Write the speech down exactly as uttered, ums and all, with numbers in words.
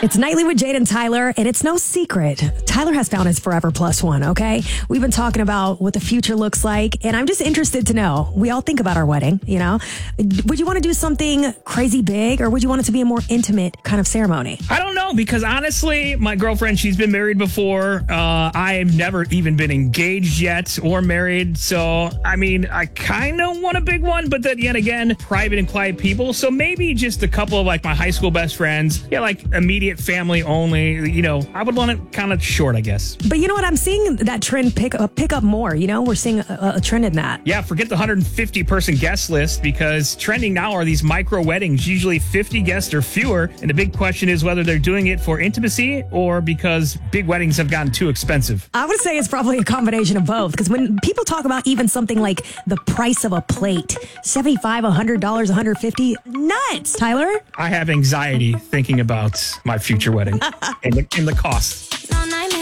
It's Nightly with Jade and Tyler, and it's no secret. Tyler has found his forever plus one, okay? We've been talking about what the future looks like, and I'm just interested to know. We all think about our wedding, you know? Would you want to do something crazy big, or would you want it to be a more intimate kind of ceremony? I don't know, because honestly, my girlfriend, she's been married before. Uh, I've never even been engaged yet or married, so, I mean, I kind of want a big one, but then yet again, private and quiet people, so maybe just a couple of, like, my high school best friends. Yeah, like, immediate family only, you know, I would want it kind of short, I guess. But you know what? I'm seeing that trend pick up, pick up more. You know, we're seeing a, a trend in that. Yeah, forget the one hundred fifty person guest list, because trending now are these micro weddings, usually fifty guests or fewer. And the big question is whether they're doing it for intimacy or because big weddings have gotten too expensive. I would say it's probably a combination of both, because when people talk about even something like the price of a plate, seventy-five dollars, one hundred dollars, one hundred fifty dollars, nuts, Tyler. I have anxiety thinking about my future wedding and the, and the cost.